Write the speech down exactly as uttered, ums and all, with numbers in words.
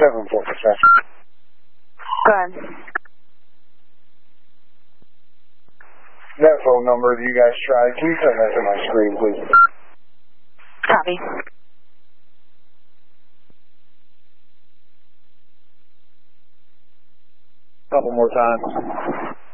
seven four percent. Go ahead. That phone number that you guys tried, can you send that to my screen, please? Copy. Couple more times.